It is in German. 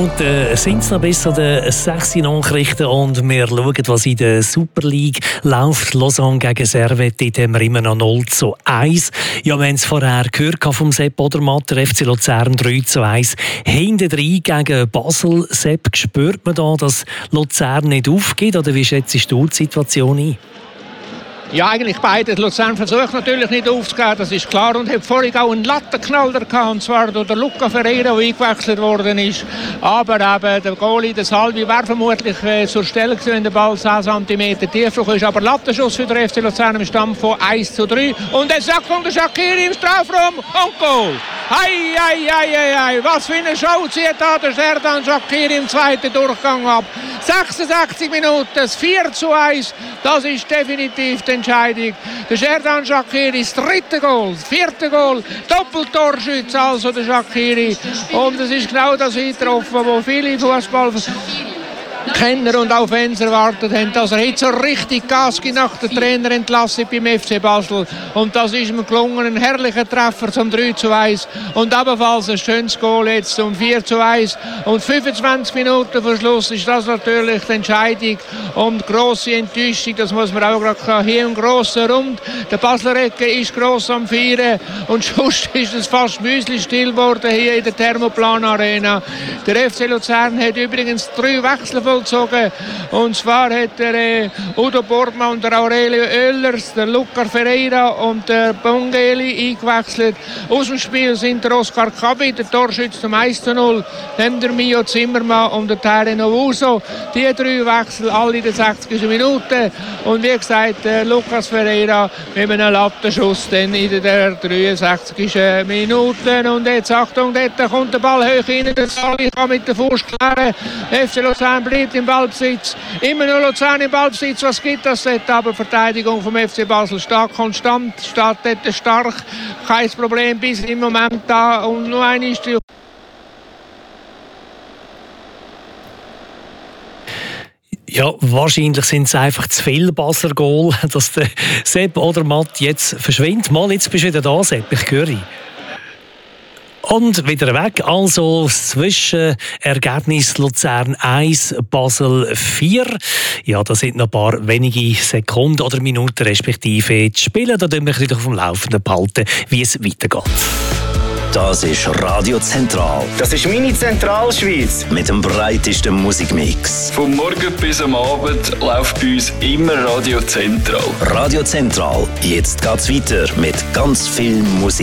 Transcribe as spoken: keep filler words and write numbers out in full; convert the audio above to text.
Minuten sind es noch bis zu den sechs Nachrichten und wir schauen, was in der Super League läuft. Lausanne gegen Servette, dort haben wir immer noch null zu eins. Ja, wir haben es vorher gehört vom Sepp Odermatt, der F C Luzern drei zu eins. Hinten drin gegen Basel. Sepp, spürt man da, dass Luzern nicht aufgeht, oder wie schätzt du die Situation ein? Ja, eigentlich beide. Luzern versucht natürlich nicht aufzugehen, das ist klar. Und hat vorhin auch einen Lattenknaller gehabt, und zwar durch den Luca Ferreira, der eingewechselt worden ist. Aber eben der Goalie, der Salvi, wäre vermutlich äh, zur Stelle gewesen, wenn der Ball zehn Zentimeter tief ist. Aber Lattenschuss für den F C Luzern im Stand von eins zu drei. Und jetzt sagt der Shaqiri im Strafraum und Goal. Hei, hei, hei, hei, hei. Was für eine Show zieht da der Serdan Shaqiri im zweiten Durchgang ab. sechsundsechzig Minuten, das vier zu eins. Das ist definitiv die Entscheidung. Der Serdan Shaqiri, das dritte Goal, das vierte Goal, Doppeltorschütze also der Shaqiri. Und es ist genau das eingetroffen, wo viele Fußball Kenner und auch Fans erwartet haben, dass er jetzt so richtig Gas gibt nach der Trainerentlassung beim F C Basel. Und das ist ihm gelungen, ein herrlicher Treffer zum drei zu eins und ebenfalls ein schönes Goal jetzt zum vier zu eins. Und fünfundzwanzig Minuten vor Schluss ist das natürlich die Entscheidung und grosse Enttäuschung, das muss man auch gerade sagen. Hier im grossen Rund, der Basler Ecke ist gross am Feiern und sonst ist es fast müsli-still geworden hier in der Thermoplan Arena. Der F C Luzern hat übrigens drei Wechsel vollzogen. Und zwar hat der äh, Udo Borgmann und der Aurelio Oehlers, der Luca Ferreira und der Bongeli eingewechselt. Aus dem Spiel sind der Oscar Kabi, der Torschütze zum eins zu null, dann der Mio Zimmermann und der Tereno Uso. Die drei Wechsel alle in den sechzigsten Minuten. Und wie gesagt, der Lucas Ferreira mit einem Lattenschuss dann in der dreiundsechzigsten Minute. Und jetzt, Achtung, dort kommt der Ball hoch rein, der Sali kann mit der Fuß klären. F C Luzern bleibt im Ballbesitz. Immer nur Luzern im Ballbesitz. Was gibt das dort? Aber die Verteidigung vom F C Basel steht konstant, steht dort stark. Kein Problem bis im Moment da. Und nur eine ist die Ja, wahrscheinlich sind es einfach zu viele Basler Goal, dass der Sepp Odermatt jetzt verschwindet. Mal, jetzt bist du wieder da, Sepp, ich höre. Und wieder weg, also das Zwischenergebnis Luzern eins, Basel vier. Ja, da sind noch ein paar wenige Sekunden oder Minuten respektive zu spielen. Da tun wir wieder auf dem Laufenden behalten, wie es weitergeht. Das ist Radio Zentral. Das ist meine Zentralschweiz. Mit dem breitesten Musikmix. Vom Morgen bis am Abend läuft bei uns immer Radio Zentral. Radio Zentral. Jetzt geht's weiter mit ganz viel Musik.